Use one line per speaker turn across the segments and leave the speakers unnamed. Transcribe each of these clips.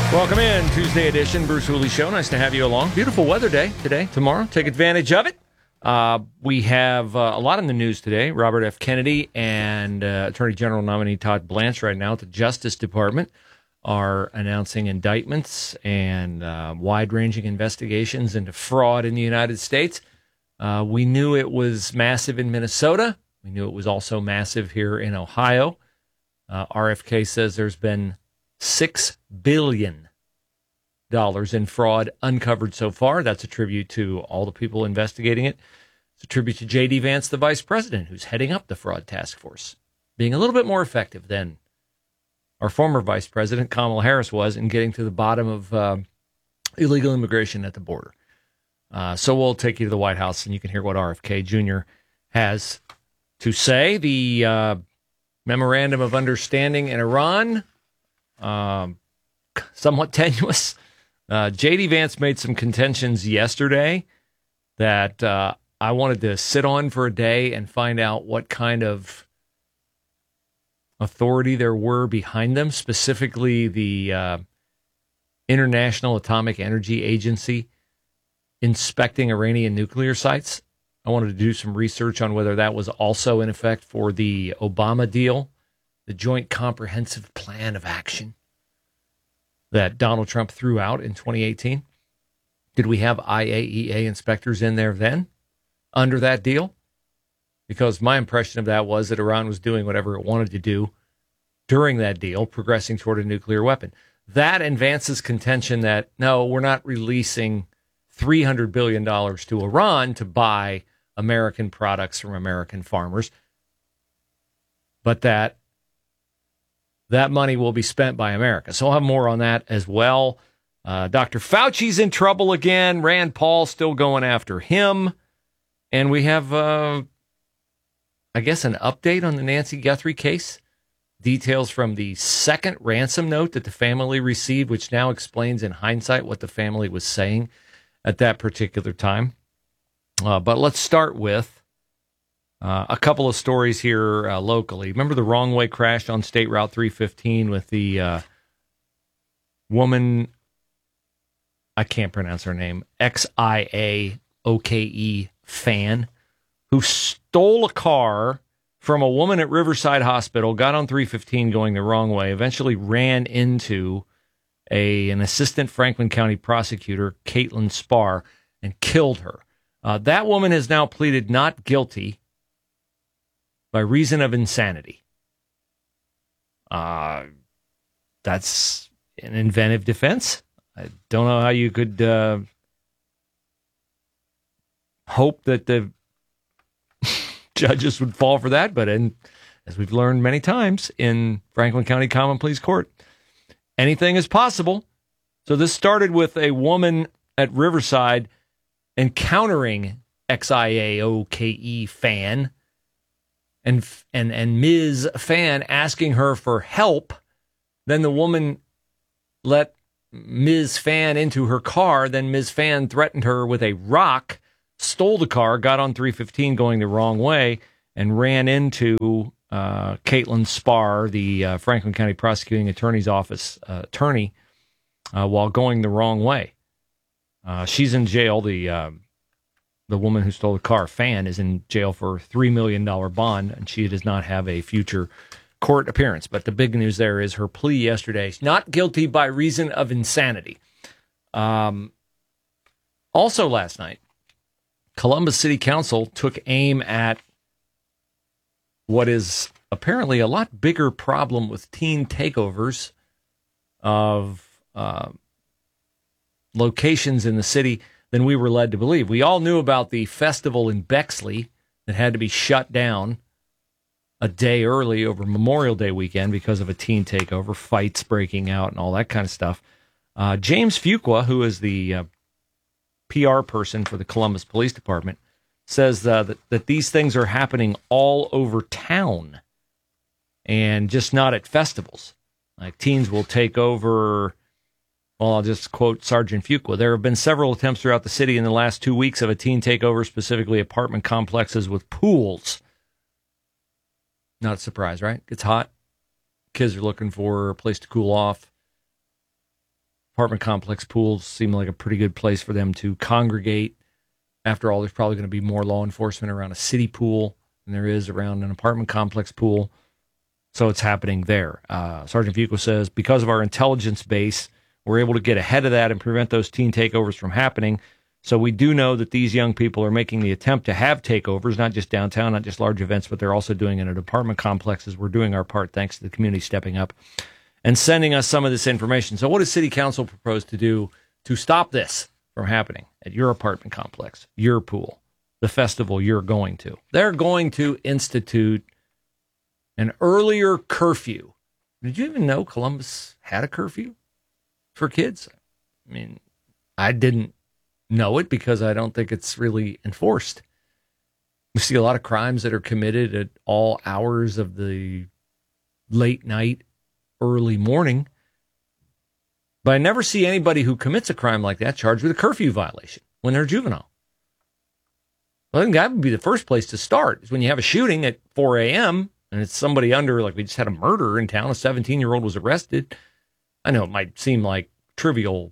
Welcome in, Tuesday edition, Bruce Hooley Show. Nice to have you along. Beautiful weather day today, tomorrow. Take advantage of it. We have a lot in the news today. Robert F. Kennedy and Attorney General nominee Todd Blanche right now at the Justice Department are announcing indictments and wide-ranging investigations into fraud in the United States. We knew it was massive in Minnesota. We knew it was also massive here in Ohio. RFK says there's been $6 billion in fraud uncovered so far. That's a tribute to all the people investigating it. It's a tribute to J.D. Vance, the vice president, who's heading up the fraud task force, being a little bit more effective than our former vice president, Kamala Harris, was in getting to the bottom of illegal immigration at the border. So we'll take you to the White House, and you can hear what RFK Jr. has to say. The memorandum of understanding in Iran, somewhat tenuous. J.D. Vance made some contentions yesterday that I wanted to sit on for a day and find out what kind of authority there were behind them, specifically the International Atomic Energy Agency inspecting Iranian nuclear sites. I wanted to do some research on whether that was also in effect for the Obama deal, the Joint Comprehensive Plan of Action that Donald Trump threw out in 2018. Did we have IAEA inspectors in there then under that deal? Because my impression of that was that Iran was doing whatever it wanted to do during that deal, progressing toward a nuclear weapon. That and Vance's contention that, no, we're not releasing $300 billion to Iran to buy American products from American farmers, but that money will be spent by America. So I'll have more on that as well. Dr. Fauci's in trouble again. Rand Paul still going after him. And we have, I guess, an update on the Nancy Guthrie case. Details from the second ransom note that the family received, which now explains in hindsight what the family was saying at that particular time. But let's start with a couple of stories here locally. Remember the wrong way crash on State Route 315 with the woman, I can't pronounce her name, Xiaoke Fan, who stole a car from a woman at Riverside Hospital, got on 315 going the wrong way, eventually ran into an assistant Franklin County prosecutor, Caitlin Spar, and killed her. That woman has now pleaded not guilty by reason of insanity. That's an inventive defense. I don't know how you could hope that the judges would fall for that, but as we've learned many times in Franklin County Common Pleas Court, anything is possible. So this started with a woman at Riverside encountering Xiaoke Fan and Ms. Fan asking her for help. Then the woman let Ms. Fan into her car. Then Ms. Fan threatened her with a rock, stole the car, got on 315 going the wrong way, and ran into Caitlin Spar, the Franklin County Prosecuting Attorney's Office attorney, while going the wrong way. She's in jail. The woman who stole the car, Fan, is in jail for a $3 million bond, and she does not have a future court appearance. But the big news there is her plea yesterday, not guilty by reason of insanity. Also last night, Columbus City Council took aim at what is apparently a lot bigger problem with teen takeovers of locations in the city than we were led to believe. We all knew about the festival in Bexley that had to be shut down a day early over Memorial Day weekend because of a teen takeover, fights breaking out and all that kind of stuff. James Fuqua, who is the PR person for the Columbus Police Department, says that these things are happening all over town and just not at festivals. Like teens will take over. Well, I'll just quote Sergeant Fuqua. There have been several attempts throughout the city in the last 2 weeks of a teen takeover, specifically apartment complexes with pools. Not a surprise, right? It's hot. Kids are looking for a place to cool off. apartment complex pools seem like a pretty good place for them to congregate. After all, there's probably going to be more law enforcement around a city pool than there is around an apartment complex pool. So it's happening there. Sergeant Fuqua says, because of our intelligence base, we're able to get ahead of that and prevent those teen takeovers from happening. So we do know that these young people are making the attempt to have takeovers, not just downtown, not just large events, but they're also doing it at apartment complexes. We're doing our part thanks to the community stepping up and sending us some of this information. So what does City Council propose to do to stop this from happening at your apartment complex, your pool, the festival you're going to? They're going to institute an earlier curfew. Did you even know Columbus had a curfew for kids? I mean, I didn't know it because I don't think it's really enforced. We see a lot of crimes that are committed at all hours of the late night, early morning. But I never see anybody who commits a crime like that charged with a curfew violation when they're juvenile. Well, I think that would be the first place to start, is when you have a shooting at 4 a.m., and it's somebody under, like we just had a murder in town, a 17-year-old was arrested. I know it might seem like trivial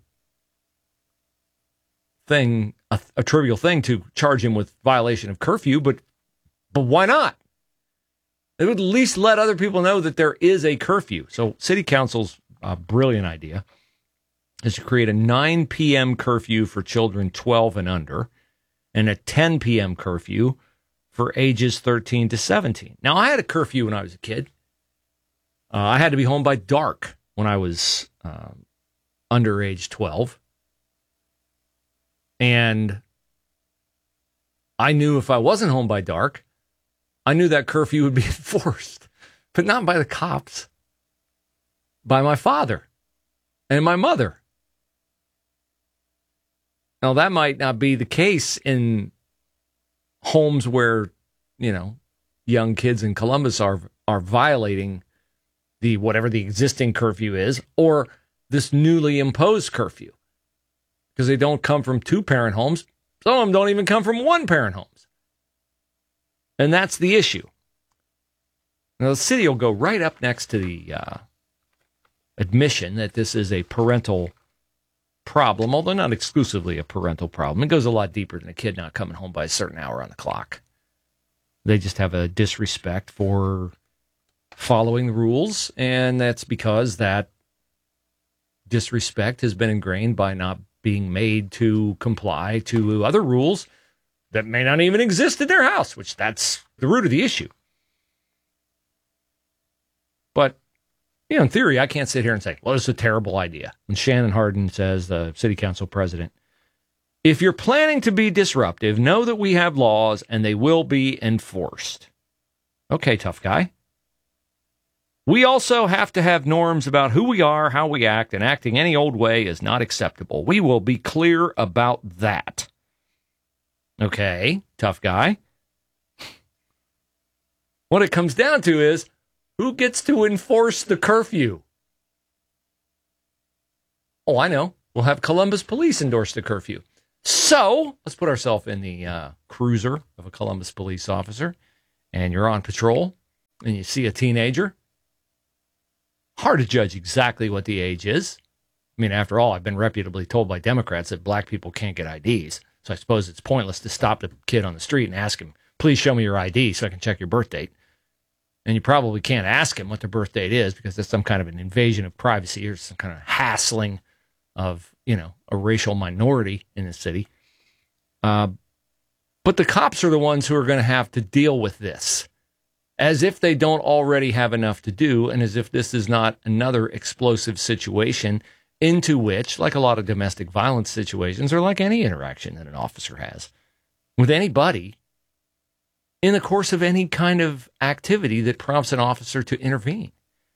thing, a trivial thing to charge him with violation of curfew, but why not? It would at least let other people know that there is a curfew. So City Council's brilliant idea is to create a 9 p.m. curfew for children 12 and under and a 10 p.m. curfew for ages 13 to 17. Now, I had a curfew when I was a kid. I had to be home by dark when I was under age 12. And I knew if I wasn't home by dark, I knew that curfew would be enforced, but not by the cops, by my father and my mother. Now, that might not be the case in homes where, you know, young kids in Columbus are violating the whatever the existing curfew is, or this newly imposed curfew, because they don't come from two-parent homes. Some of them don't even come from one-parent homes. And that's the issue. Now, the city will go right up next to the admission that this is a parental problem, although not exclusively a parental problem. It goes a lot deeper than a kid not coming home by a certain hour on the clock. They just have a disrespect for following the rules, and that's because that disrespect has been ingrained by not being made to comply to other rules that may not even exist in their house, which that's the root of the issue. But, you know, in theory, I can't sit here and say, well, it's a terrible idea. And Shannon Hardin says, the city council president, if you're planning to be disruptive, know that we have laws and they will be enforced. Okay, tough guy. We also have to have norms about who we are, how we act, and acting any old way is not acceptable. We will be clear about that. Okay, tough guy. What it comes down to is, who gets to enforce the curfew? Oh, I know. We'll have Columbus Police endorse the curfew. So, let's put ourselves in the cruiser of a Columbus police officer, and you're on patrol, and you see a teenager. Hard to judge exactly what the age is. I mean, after all, I've been reputably told by Democrats that black people can't get IDs. So I suppose it's pointless to stop the kid on the street and ask him, please show me your ID so I can check your birth date. And you probably can't ask him what their birth date is because that's some kind of an invasion of privacy or some kind of hassling of, you know, a racial minority in the city. But the cops are the ones who are going to have to deal with this, as if they don't already have enough to do, and as if this is not another explosive situation into which, like a lot of domestic violence situations, or like any interaction that an officer has with anybody in the course of any kind of activity that prompts an officer to intervene.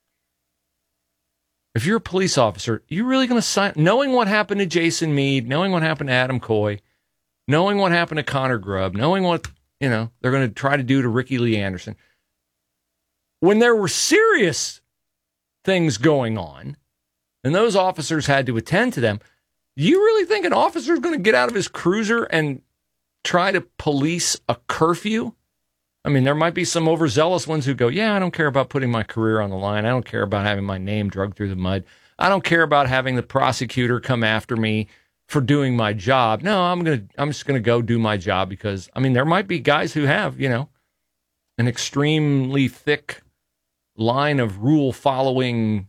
If you're a police officer, you're really going to sign, knowing what happened to Jason Meade, knowing what happened to Adam Coy, knowing what happened to Connor Grubb, knowing what, you know, they're going to try to do to Ricky Lee Anderson. When there were serious things going on and those officers had to attend to them, you really think an officer is going to get out of his cruiser and try to police a curfew? I mean, there might be some overzealous ones who go, yeah, I don't care about putting my career on the line. I don't care about having my name dragged through the mud. I don't care about having the prosecutor come after me for doing my job. No, I'm just gonna go do my job because there might be guys who have, an extremely thick line of rule following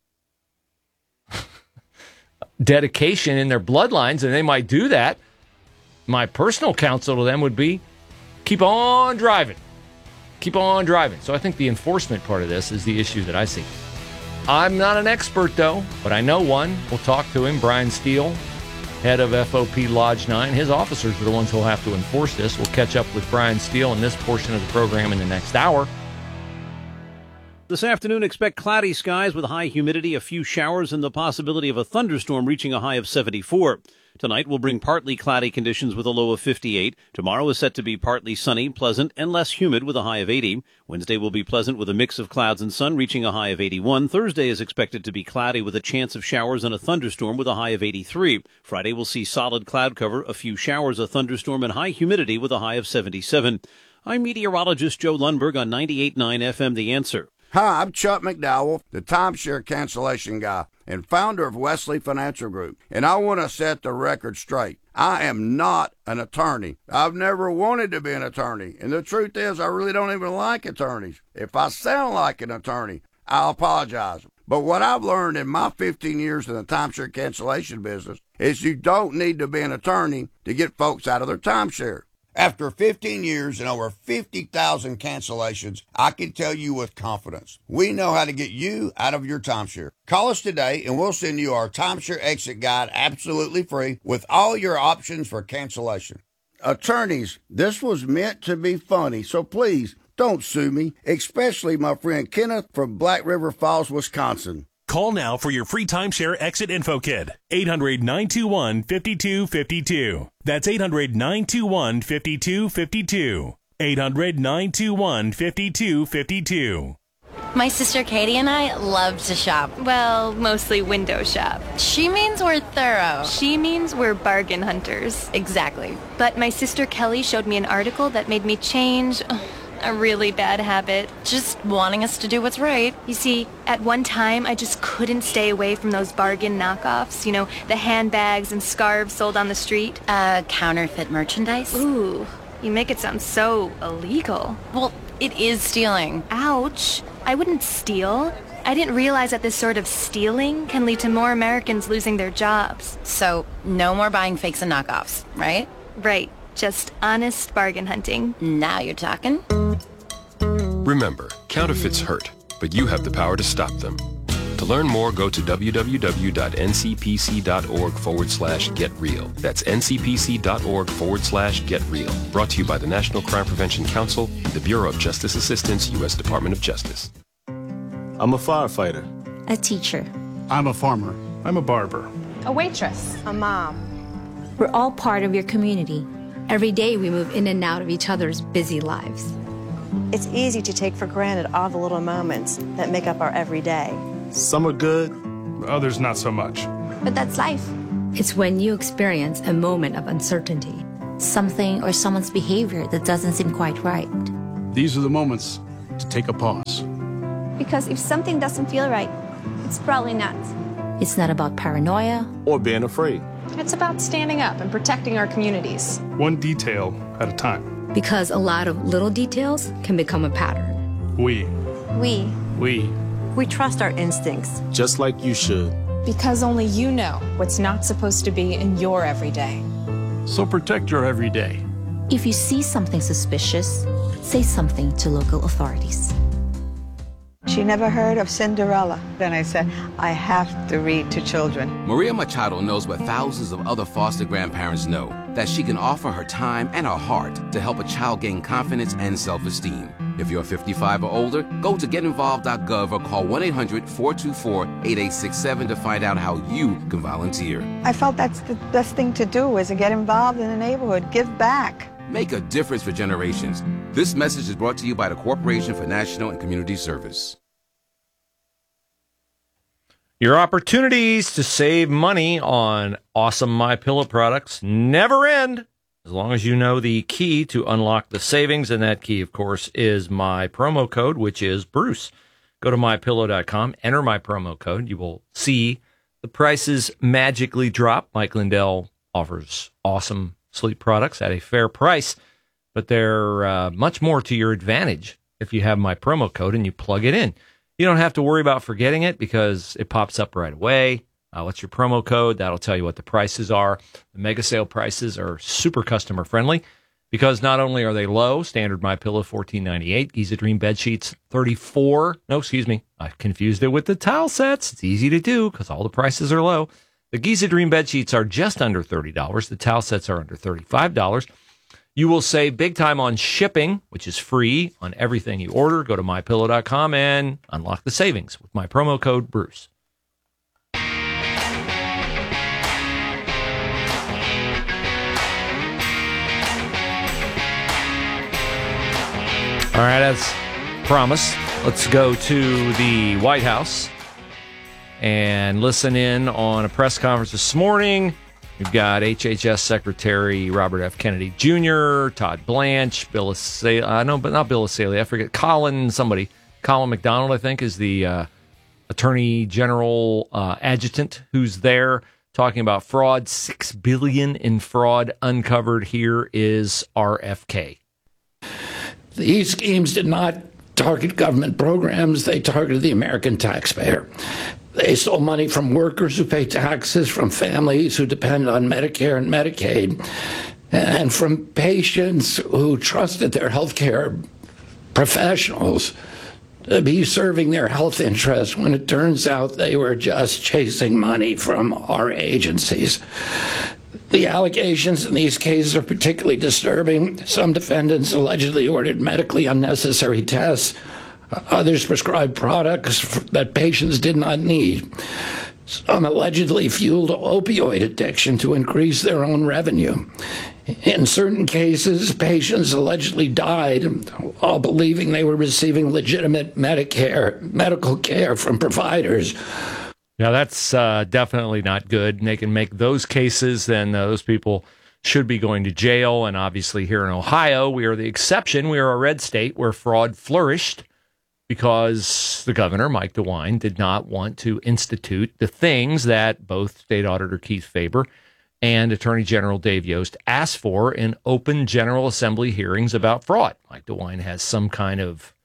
dedication in their bloodlines, and they might do that. My personal counsel to them would be keep on driving. Keep on driving. So I think the enforcement part of this is the issue that I see. I'm not an expert, though, but I know one. We'll talk to him. Brian Steele, head of FOP Lodge 9. His officers are the ones who will have to enforce this. We'll catch up with Brian Steele in this portion of the program in the next hour.
This afternoon, expect cloudy skies with high humidity, a few showers, and the possibility of a thunderstorm reaching a high of 74. Tonight will bring partly cloudy conditions with a low of 58. Tomorrow is set to be partly sunny, pleasant, and less humid with a high of 80. Wednesday will be pleasant with a mix of clouds and sun reaching a high of 81. Thursday is expected to be cloudy with a chance of showers and a thunderstorm with a high of 83. Friday will see solid cloud cover, a few showers, a thunderstorm, and high humidity with a high of 77. I'm meteorologist Joe Lundberg on 98.9 FM The Answer.
Hi, I'm Chuck McDowell, the timeshare cancellation guy and founder of Wesley Financial Group, and I want to set the record straight. I am not an attorney. I've never wanted to be an attorney, and the truth is I really don't even like attorneys. If I sound like an attorney, I'll apologize. But what I've learned in my 15 years in the timeshare cancellation business is you don't need to be an attorney to get folks out of their timeshare. After 15 years and over 50,000 cancellations, I can tell you with confidence, we know how to get you out of your timeshare. Call us today and we'll send you our timeshare exit guide absolutely free with all your options for cancellation. Attorneys, this was meant to be funny, so please don't sue me, especially my friend Kenneth from Black River Falls, Wisconsin.
Call now for your free timeshare exit info kit. 800-921-5252. That's 800-921-5252. 800-921-5252.
My sister Katie and I love to shop.
Well, mostly window shop.
She means we're thorough.
She means we're bargain hunters.
Exactly.
But my sister Kelly showed me an article that made me change a really bad habit.
Just wanting us to do what's right.
You see, at one time, I just couldn't stay away from those bargain knockoffs. You know, the handbags and scarves sold on the street.
Counterfeit merchandise?
Ooh, you make it sound so illegal.
Well, it is stealing.
Ouch. I wouldn't steal. I didn't realize that this sort of stealing can lead to more Americans losing their jobs.
So, no more buying fakes and knockoffs, right?
Right. Just honest bargain hunting.
Now you're talking.
Remember, counterfeits hurt, but you have the power to stop them. To learn more, go to www.ncpc.org/getreal. That's ncpc.org/getreal. Brought to you by the National Crime Prevention Council and the Bureau of Justice Assistance, U.S. Department of Justice.
I'm a firefighter.
A teacher.
I'm a farmer.
I'm a barber.
A waitress.
A mom.
We're all part of your community. Every day we move in and out of each other's busy lives.
It's easy to take for granted all the little moments that make up our everyday.
Some are good,
others not so much.
But that's life. It's when you experience a moment of uncertainty, something or someone's behavior that doesn't seem quite right.
These are the moments to take a pause.
Because if something doesn't feel right, it's probably not.
It's not about paranoia
or being afraid.
It's about standing up and protecting our communities.
One detail at a time.
Because a lot of little details can become a pattern.
We
trust our instincts.
Just like you should.
Because only you know what's not supposed to be in your everyday.
So protect your everyday.
If you see something suspicious, say something to local authorities.
She never heard of Cinderella. Then I said, I have to read to children.
Maria Machado knows what thousands of other foster grandparents know, that she can offer her time and her heart to help a child gain confidence and self-esteem. If you're 55 or older, go to getinvolved.gov or call 1-800-424-8867 to find out how you can volunteer.
I felt that's the best thing to do, is to get involved in the neighborhood, give back.
Make a difference for generations. This message is brought to you by the Corporation for National and Community Service.
Your opportunities to save money on awesome MyPillow products never end, as long as you know the key to unlock the savings, and that key, of course, is my promo code, which is Bruce. Go to MyPillow.com, enter my promo code. You will see the prices magically drop. Mike Lindell offers awesome sleep products at a fair price, but they're much more to your advantage if you have my promo code and you plug it in. You don't have to worry about forgetting it because it pops up right away. What's your promo code? That'll tell you what the prices are. The mega sale prices are super customer friendly because not only are they low, standard MyPillow $14.98, Giza Dream bed sheets I confused it with the towel sets. It's easy to do because all the prices are low. The Giza Dream bed sheets are just under $30. The towel sets are under $35. You will save big time on shipping, which is free on everything you order. Go to MyPillow.com and unlock the savings with my promo code Bruce. All right, as promised, let's go to the White House and listen in on a press conference this morning. We've got HHS Secretary Robert F. Kennedy Jr., Todd Blanche, Bill Asaley, I forget, Colin McDonald, I think, is the Attorney General Adjutant who's there talking about fraud. $6 billion in fraud uncovered. Here is RFK.
These schemes did not target government programs. They targeted the American taxpayer. They stole money from workers who pay taxes, from families who depend on Medicare and Medicaid, and from patients who trusted their healthcare professionals to be serving their health interests when it turns out they were just chasing money from our agencies. The allegations in these cases are particularly disturbing. Some defendants allegedly ordered medically unnecessary tests. Others prescribed products that patients did not need. Some allegedly fueled opioid addiction to increase their own revenue. In certain cases, patients allegedly died while believing they were receiving legitimate medical care from providers.
Yeah, that's definitely not good. And they can make those cases, then those people should be going to jail. And obviously here in Ohio, we are the exception. We are a red state where fraud flourished because the governor, Mike DeWine, did not want to institute the things that both State Auditor Keith Faber and Attorney General Dave Yost asked for in open General Assembly hearings about fraud. Mike DeWine has some kind of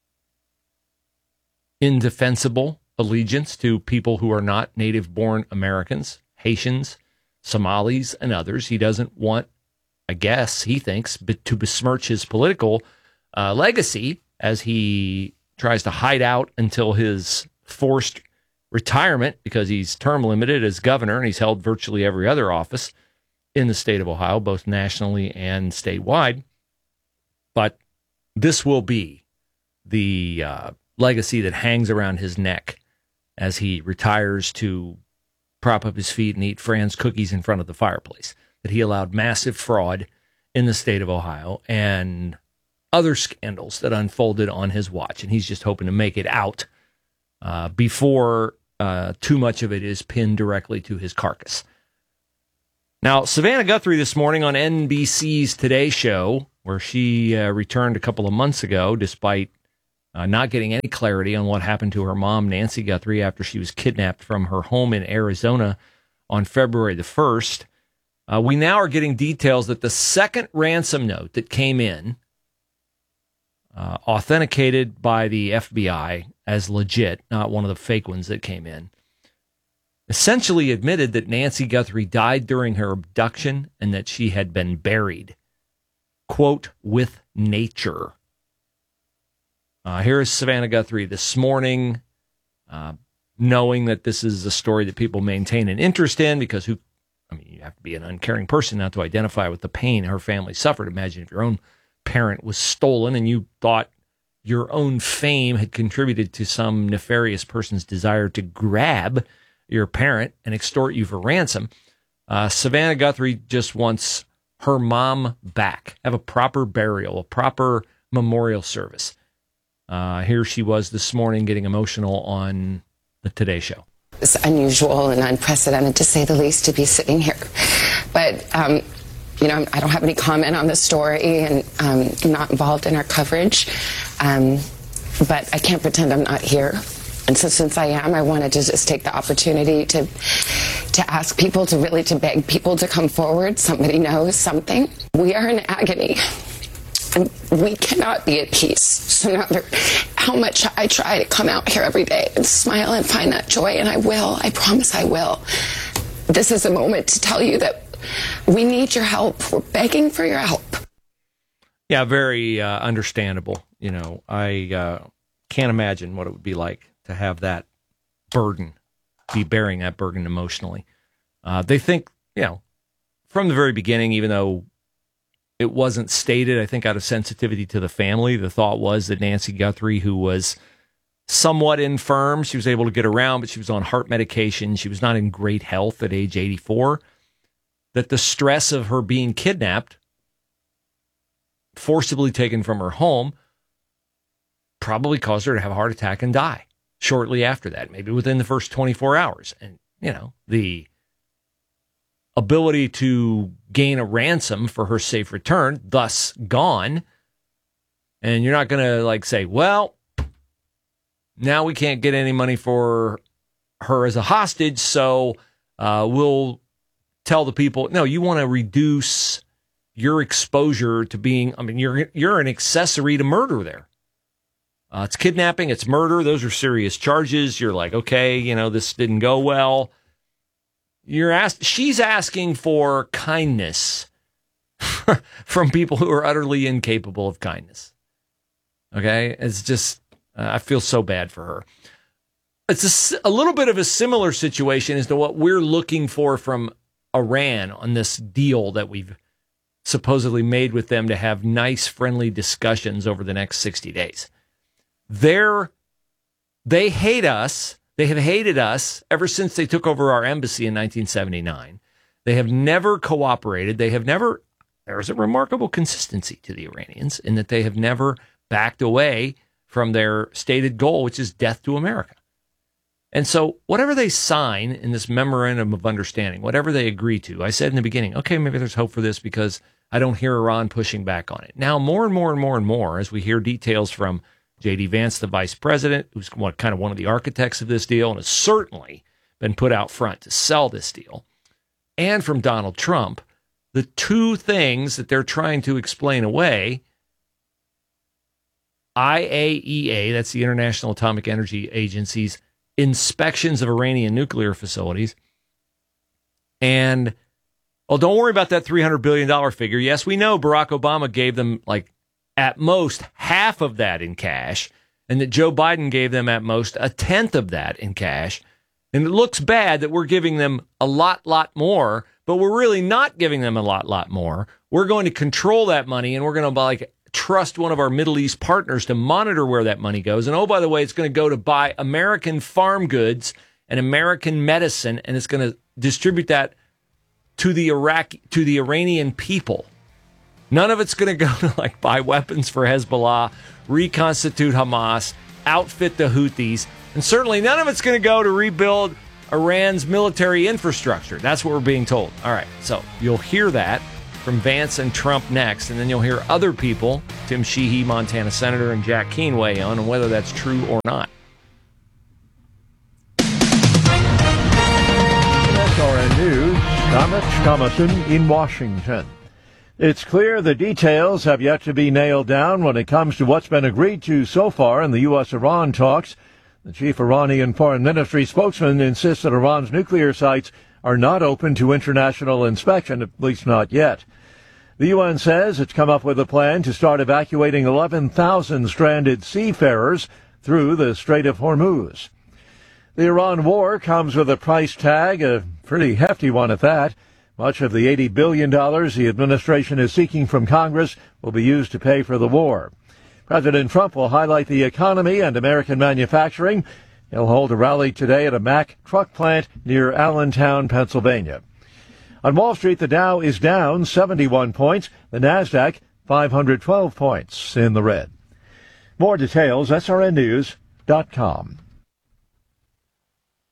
indefensible allegiance to people who are not native-born Americans, Haitians, Somalis, and others. He doesn't want, I guess, he thinks, to besmirch his political legacy as he tries to hide out until his forced retirement because he's term limited as governor and he's held virtually every other office in the state of Ohio, both nationally and statewide. But this will be the legacy that hangs around his neck as he retires to prop up his feet and eat Fran's cookies in front of the fireplace, that he allowed massive fraud in the state of Ohio and other scandals that unfolded on his watch. And he's just hoping to make it out before too much of it is pinned directly to his carcass. Now, Savannah Guthrie this morning on NBC's Today Show, where she returned a couple of months ago, despite not getting any clarity on what happened to her mom, Nancy Guthrie, after she was kidnapped from her home in Arizona on February the 1st. We now are getting details that the second ransom note that came in, authenticated by the FBI as legit, not one of the fake ones that came in, essentially admitted that Nancy Guthrie died during her abduction and that she had been buried, quote, with nature. Here is Savannah Guthrie this morning, knowing that this is a story that people maintain an interest in because you have to be an uncaring person not to identify with the pain her family suffered. Imagine if your own parent was stolen and you thought your own fame had contributed to some nefarious person's desire to grab your parent and extort you for ransom. Savannah Guthrie just wants her mom back, have a proper burial, a proper memorial service. Here she was this morning getting emotional on the Today Show.
It's unusual and unprecedented, to say the least, to be sitting here. But, I don't have any comment on the story, and I'm not involved in our coverage. But I can't pretend I'm not here. And so since I am, I wanted to just take the opportunity to ask people, to beg people to come forward. Somebody knows something. We are in agony. And we cannot be at peace. So no matter how much I try to come out here every day and smile and find that joy, and I will, I promise I will. This is a moment to tell you that we need your help. We're begging for your help.
Yeah, very understandable. You know, I can't imagine what it would be like to have that burden, be bearing that burden emotionally. They think, you know, from the very beginning, even though it wasn't stated, I think out of sensitivity to the family, the thought was that Nancy Guthrie, who was somewhat infirm, she was able to get around, but she was on heart medication. She was not in great health at age 84. That the stress of her being kidnapped, forcibly taken from her home, probably caused her to have a heart attack and die shortly after that, maybe within the first 24 hours. And, you know, the ability to gain a ransom for her safe return, thus gone. And you're not going to like say, well, now we can't get any money for her as a hostage, so we'll tell the people, no, you want to reduce your exposure to being, I mean, you're an accessory to murder there. It's kidnapping, it's murder. Those are serious charges. You're like, okay, you know, this didn't go well. She's asking for kindness from people who are utterly incapable of kindness. Okay? It's just, I feel so bad for her. It's a little bit of a similar situation as to what we're looking for from Iran on this deal that we've supposedly made with them to have nice, friendly discussions over the next 60 days. They hate us. They have hated us ever since they took over our embassy in 1979. They have never cooperated. There's a remarkable consistency to the Iranians in that they have never backed away from their stated goal, which is death to America. And so whatever they sign in this memorandum of understanding, whatever they agree to, I said in the beginning, okay, maybe there's hope for this because I don't hear Iran pushing back on it. Now, more and more and more and more, as we hear details from J.D. Vance, the vice president, who's kind of one of the architects of this deal and has certainly been put out front to sell this deal, and from Donald Trump, the two things that they're trying to explain away, IAEA, that's the International Atomic Energy Agency's inspections of Iranian nuclear facilities, and, well, don't worry about that $300 billion figure. Yes, we know Barack Obama gave them, like, at most half of that in cash, and that Joe Biden gave them at most a tenth of that in cash. And it looks bad that we're giving them a lot more, but we're really not giving them a lot more. We're going to control that money, and we're going to trust one of our Middle East partners to monitor where that money goes. And oh, by the way, it's going to go to buy American farm goods and American medicine, and it's going to distribute that to the Iranian people. None of it's going to go to buy weapons for Hezbollah, reconstitute Hamas, outfit the Houthis, and certainly none of it's going to go to rebuild Iran's military infrastructure. That's what we're being told. All right, so you'll hear that from Vance and Trump next, and then you'll hear other people, Tim Sheehy, Montana Senator, and Jack Keane weigh on whether that's true or not.
SRN News, Thomas Thomason in Washington. It's clear the details have yet to be nailed down when it comes to what's been agreed to so far in the U.S.-Iran talks. The chief Iranian foreign ministry spokesman insists that Iran's nuclear sites are not open to international inspection, at least not yet. The UN says it's come up with a plan to start evacuating 11,000 stranded seafarers through the Strait of Hormuz. The Iran war comes with a price tag, a pretty hefty one at that. Much of the $80 billion the administration is seeking from Congress will be used to pay for the war. President Trump will highlight the economy and American manufacturing. He'll hold a rally today at a Mack truck plant near Allentown, Pennsylvania. On Wall Street, the Dow is down 71 points. The Nasdaq, 512 points in the red. More details, srnnews.com.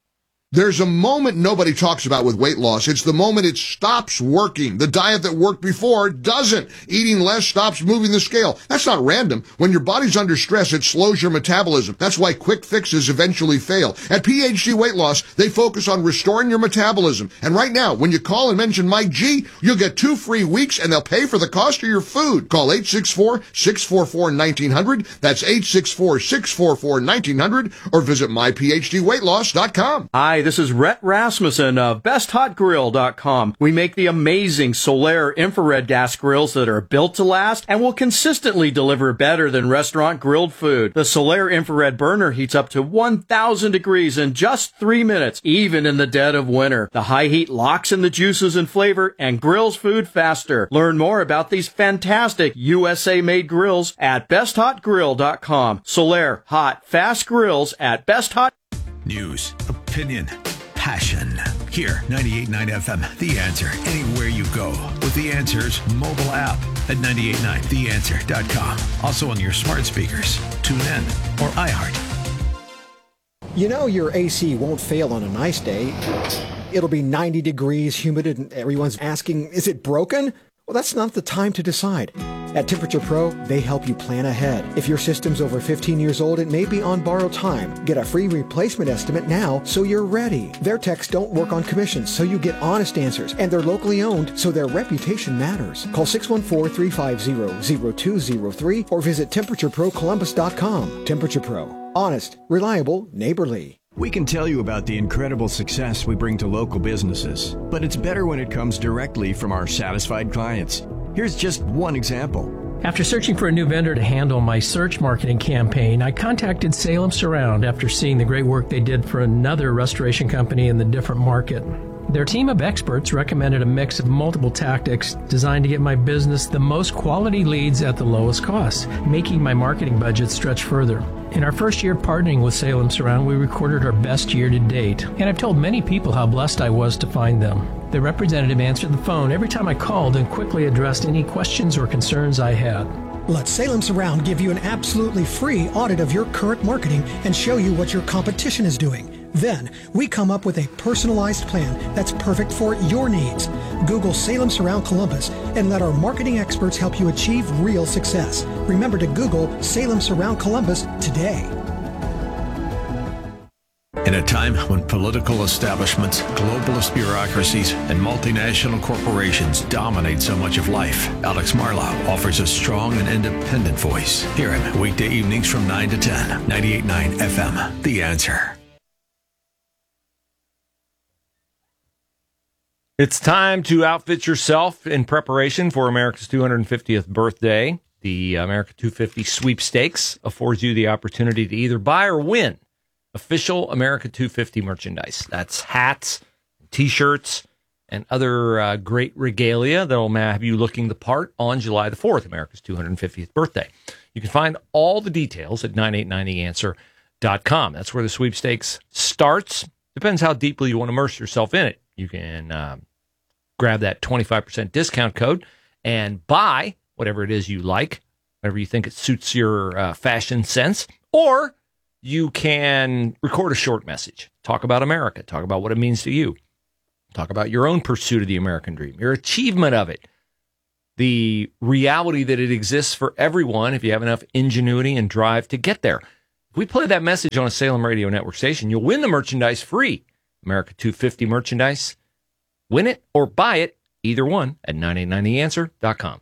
There's a moment nobody talks about with weight loss. It's the moment it stops working. The diet that worked before doesn't. Eating less stops moving the scale. That's not random. When your body's under stress, it slows your metabolism. That's why quick fixes eventually fail. At PhD Weight Loss, they focus on restoring your metabolism. And right now, when you call and mention Mike G, you'll get 2 free weeks and they'll pay for the cost of your food. Call 864-644-1900. That's 864-644-1900 or visit myphdweightloss.com.
Hi, this is Rhett Rasmussen of BestHotGrill.com. We make the amazing Solaire infrared gas grills that are built to last and will consistently deliver better than restaurant grilled food. The Solaire infrared burner heats up to 1,000 degrees in just 3 minutes, even in the dead of winter. The high heat locks in the juices and flavor and grills food faster. Learn more about these fantastic USA-made grills at BestHotGrill.com. Solaire hot, fast grills at BestHot.
News, opinion, passion. Here, 98.9 FM, The Answer. Anywhere you go with The Answer's mobile app at 98.9theanswer.com. Also on your smart speakers. Tune in or iHeart.
You know your AC won't fail on a nice day. It'll be 90 degrees, humid, and everyone's asking, is it broken? Well, that's not the time to decide. At Temperature Pro, they help you plan ahead. If your system's over 15 years old, it may be on borrowed time. Get a free replacement estimate now so you're ready. Their techs don't work on commissions, so you get honest answers. And they're locally owned, so their reputation matters. Call 614-350-0203 or visit TemperatureProColumbus.com. Temperature Pro. Honest, reliable, neighborly.
We can tell you about the incredible success we bring to local businesses, but it's better when it comes directly from our satisfied clients. Here's just one example.
After searching for a new vendor to handle my search marketing campaign, I contacted Salem Surround after seeing the great work they did for another restoration company in the different market. Their team of experts recommended a mix of multiple tactics designed to get my business the most quality leads at the lowest cost, making my marketing budget stretch further. In our first year partnering with Salem Surround, we recorded our best year to date, and I've told many people how blessed I was to find them. The representative answered the phone every time I called and quickly addressed any questions or concerns I had.
Let Salem Surround give you an absolutely free audit of your current marketing and show you what your competition is doing. Then, we come up with a personalized plan that's perfect for your needs. Google Salem Surround Columbus and let our marketing experts help you achieve real success. Remember to Google Salem Surround Columbus today.
In a time when political establishments, globalist bureaucracies, and multinational corporations dominate so much of life, Alex Marlow offers a strong and independent voice. Hear him weekday evenings from 9 to 10, 98.9 FM, The Answer.
It's time to outfit yourself in preparation for America's 250th birthday. The America 250 Sweepstakes affords you the opportunity to either buy or win official America 250 merchandise. That's hats, T-shirts, and other great regalia that will have you looking the part on July the 4th, America's 250th birthday. You can find all the details at 989theanswer.com. That's where the sweepstakes starts. Depends how deeply you want to immerse yourself in it. You can grab that 25% discount code and buy whatever it is you like, whatever you think it suits your fashion sense, or you can record a short message, talk about America, talk about what it means to you, talk about your own pursuit of the American dream, your achievement of it, the reality that it exists for everyone if you have enough ingenuity and drive to get there. If we play that message on a Salem Radio Network station, you'll win the merchandise free. America 250 merchandise. Win it or buy it, either one, at 989theanswer.com.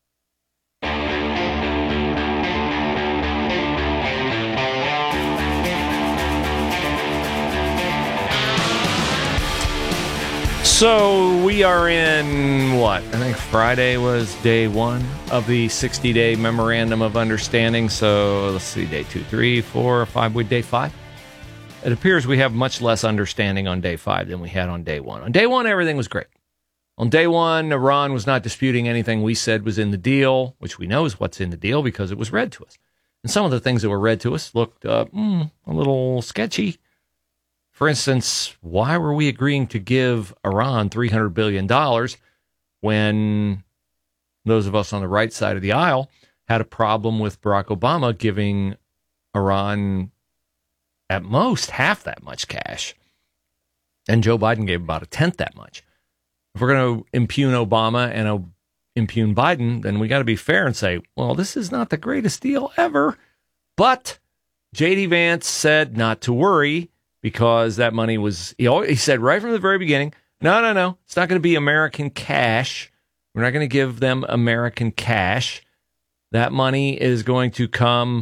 So we are in, what? I think Friday was day 1 of the 60-day Memorandum of Understanding. So let's see, day 2, 3, 4, 5, we're day 5. It appears we have much less understanding on day 5 than we had on day 1. On day 1, everything was great. On day 1, Iran was not disputing anything we said was in the deal, which we know is what's in the deal because it was read to us. And some of the things that were read to us looked a little sketchy. For instance, why were we agreeing to give Iran $300 billion when those of us on the right side of the aisle had a problem with Barack Obama giving Iran at most half that much cash? And Joe Biden gave about a tenth that much. If we're going to impugn Obama and impugn Biden, then we got to be fair and say, well, this is not the greatest deal ever. But J.D. Vance said not to worry because that money was, he said right from the very beginning, no, it's not going to be American cash. We're not going to give them American cash. That money is going to come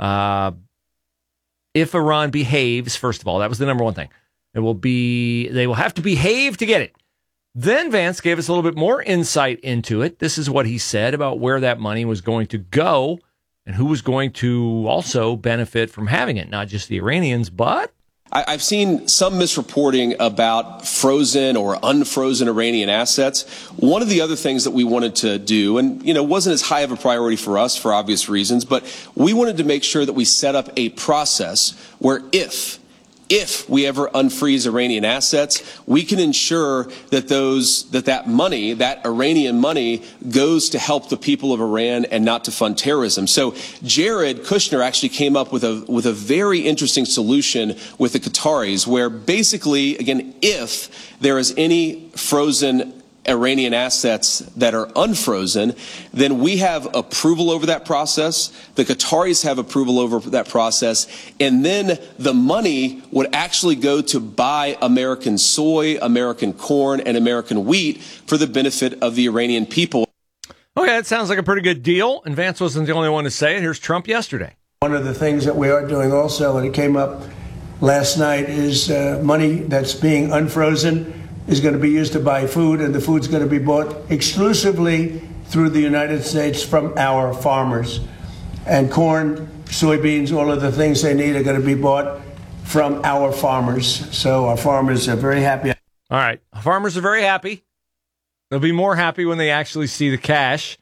if Iran behaves, first of all. That was the number one thing. They will have to behave to get it. Then Vance gave us a little bit more insight into it. This is what he said about where that money was going to go and who was going to also benefit from having it. Not just the Iranians, but...
I've seen some misreporting about frozen or unfrozen Iranian assets. One of the other things that we wanted to do, and wasn't as high of a priority for us for obvious reasons, but we wanted to make sure that we set up a process where if we ever unfreeze Iranian assets, we can ensure that that money, that Iranian money, goes to help the people of Iran and not to fund terrorism. So Jared Kushner actually came up with a very interesting solution with the Qataris, where basically, again, if there is any frozen Iranian assets that are unfrozen, then we have approval over that process. The Qataris have approval over that process. And then the money would actually go to buy American soy, American corn, and American wheat for the benefit of the Iranian people.
Okay, that sounds like a pretty good deal. And Vance wasn't the only one to say it. Here's Trump yesterday.
One of the things that we are doing also, and it came up last night, is money that's being unfrozen is going to be used to buy food, and the food's going to be bought exclusively through the United States from our farmers. And corn, soybeans, all of the things they need are going to be bought from our farmers. So our farmers are very happy.
All right. Farmers are very happy. They'll be more happy when they actually see the cash.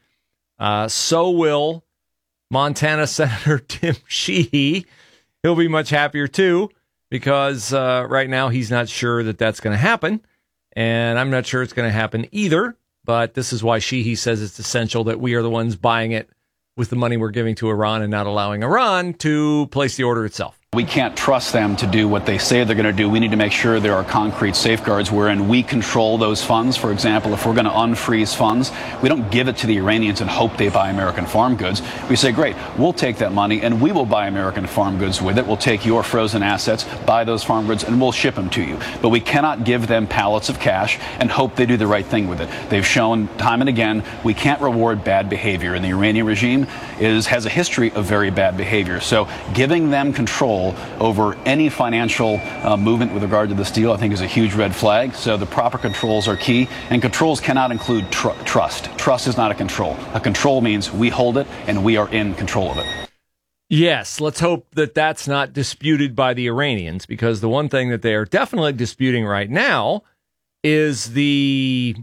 So will Montana Senator Tim Sheehy. He'll be much happier, too, because right now he's not sure that that's going to happen. And I'm not sure it's going to happen either, but this is why Sheehy says it's essential that we are the ones buying it with the money we're giving to Iran and not allowing Iran to place the order itself.
We can't trust them to do what they say they're going to do. We need to make sure there are concrete safeguards wherein we control those funds. For example, if we're going to unfreeze funds, we don't give it to the Iranians and hope they buy American farm goods. We say, great, we'll take that money and we will buy American farm goods with it. We'll take your frozen assets, buy those farm goods, and we'll ship them to you. But we cannot give them pallets of cash and hope they do the right thing with it. They've shown time and again we can't reward bad behavior, and the Iranian regime has a history of very bad behavior. So giving them control over any financial movement with regard to this deal, I think, is a huge red flag. So the proper controls are key, and controls cannot include trust. Trust is not a control. A control means we hold it and we are in control of it.
Yes, let's hope that that's not disputed by the Iranians, because the one thing that they are definitely disputing right now is the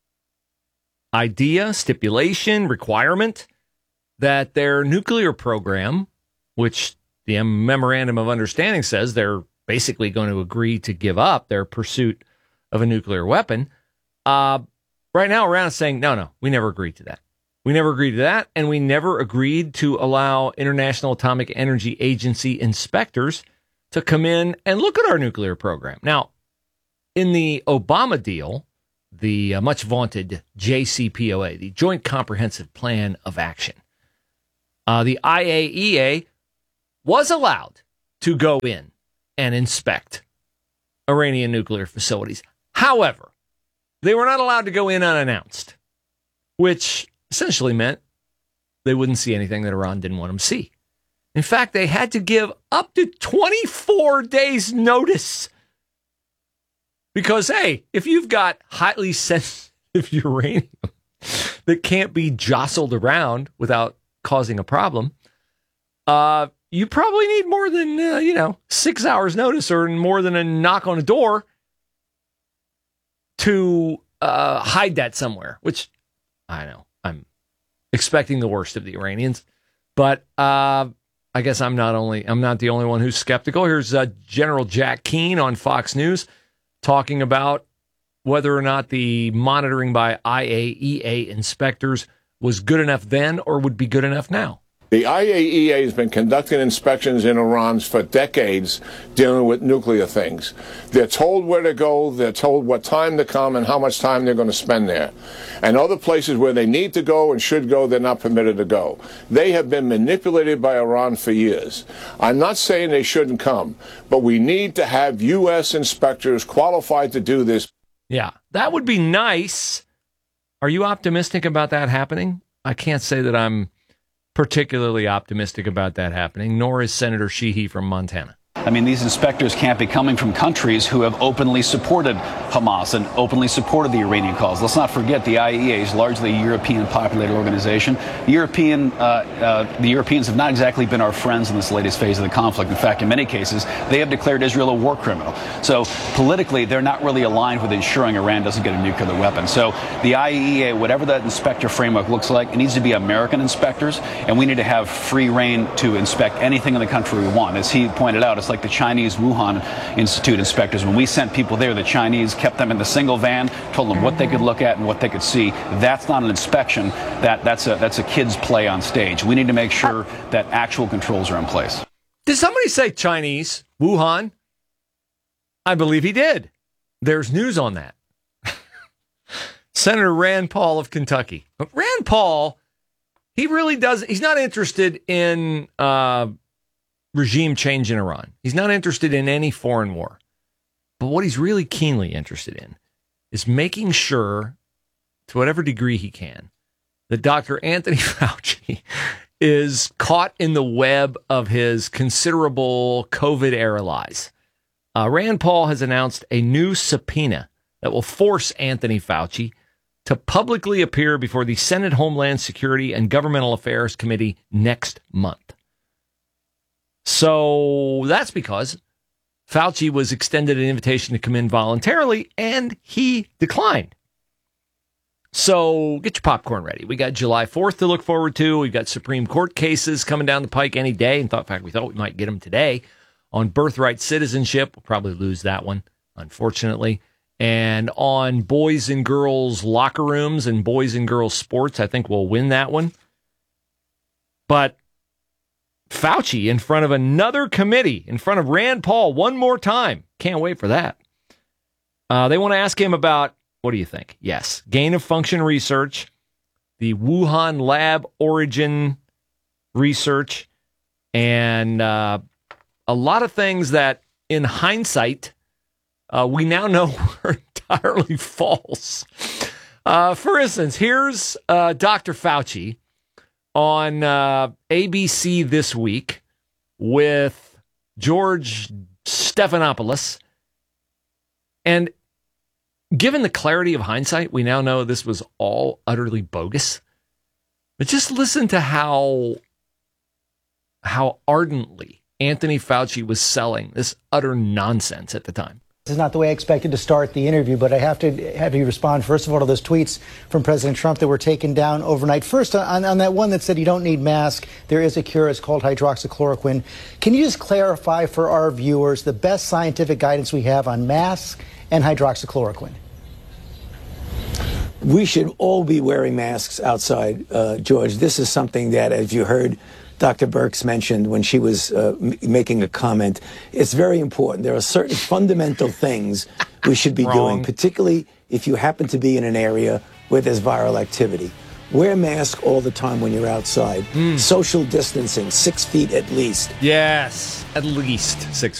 idea, stipulation, requirement that their nuclear program, which the Memorandum of Understanding says they're basically going to agree to give up their pursuit of a nuclear weapon. Right now, Iran is saying, no, we never agreed to that. We never agreed to that, and we never agreed to allow International Atomic Energy Agency inspectors to come in and look at our nuclear program. Now, in the Obama deal, the much vaunted JCPOA, the Joint Comprehensive Plan of Action, the IAEA was allowed to go in and inspect Iranian nuclear facilities. However, they were not allowed to go in unannounced, which essentially meant they wouldn't see anything that Iran didn't want them to see. In fact, they had to give up to 24 days notice. Because, hey, if you've got highly sensitive uranium that can't be jostled around without causing a problem, you probably need more than, 6 hours notice or more than a knock on a door to hide that somewhere, which I know I'm expecting the worst of the Iranians. But I guess I'm not the only one who's skeptical. Here's General Jack Keane on Fox News talking about whether or not the monitoring by IAEA inspectors was good enough then or would be good enough now.
The IAEA has been conducting inspections in Iran for decades dealing with nuclear things. They're told where to go, they're told what time to come and how much time they're going to spend there. And other places where they need to go and should go, they're not permitted to go. They have been manipulated by Iran for years. I'm not saying they shouldn't come, but we need to have U.S. inspectors qualified to do this.
Yeah, that would be nice. Are you optimistic about that happening? I can't say that I'm particularly optimistic about that happening, nor is Senator Sheehy from Montana.
I mean, these inspectors can't be coming from countries who have openly supported Hamas and openly supported the Iranian cause. Let's not forget the IAEA is largely a European-populated organization. The Europeans have not exactly been our friends in this latest phase of the conflict. In fact, in many cases, they have declared Israel a war criminal. So politically, they're not really aligned with ensuring Iran doesn't get a nuclear weapon. So the IAEA, whatever that inspector framework looks like, it needs to be American inspectors, and we need to have free reign to inspect anything in the country we want. As he pointed out, it's like the Chinese Wuhan Institute inspectors. When we sent people there, the Chinese kept them in the single van, told them what they could look at and what they could see. That's not an inspection. That's a kid's play on stage. We need to make sure that actual controls are in place.
Did somebody say Chinese Wuhan? I believe he did. There's news on that. Senator Rand Paul of Kentucky. But Rand Paul, he really does. He's not interested in regime change in Iran. He's not interested in any foreign war. But what he's really keenly interested in is making sure, to whatever degree he can, that Dr. Anthony Fauci is caught in the web of his considerable COVID-era lies. Rand Paul has announced a new subpoena that will force Anthony Fauci to publicly appear before the Senate Homeland Security and Governmental Affairs Committee next month. So that's because Fauci was extended an invitation to come in voluntarily, and he declined. So get your popcorn ready. We got July 4th to look forward to. We've got Supreme Court cases coming down the pike any day. In fact, we thought we might get them today on birthright citizenship. We'll probably lose that one, unfortunately. And on boys and girls locker rooms and boys and girls sports, I think we'll win that one. But Fauci in front of another committee, in front of Rand Paul one more time. Can't wait for that. They want to ask him about, what do you think? Yes, gain of function research, the Wuhan lab origin research, and a lot of things that, in hindsight, we now know are entirely false. For instance, here's Dr. Fauci on ABC This Week with George Stephanopoulos. And given the clarity of hindsight, we now know this was all utterly bogus. But just listen to how ardently Anthony Fauci was selling this utter nonsense at the time.
This is not the way I expected to start the interview, but I have to have you respond, first of all, to those tweets from President Trump that were taken down overnight. First, on that one that said you don't need masks, there is a cure. It's called hydroxychloroquine. Can you just clarify for our viewers the best scientific guidance we have on masks and hydroxychloroquine?
We should all be wearing masks outside, George. This is something that, as you heard Dr. Birx mentioned when she was making a comment, it's very important. There are certain fundamental things we should be doing, particularly if you happen to be in an area where there's viral activity. Wear a mask all the time when you're outside. Social distancing, 6 feet at least.
Yes, at least 6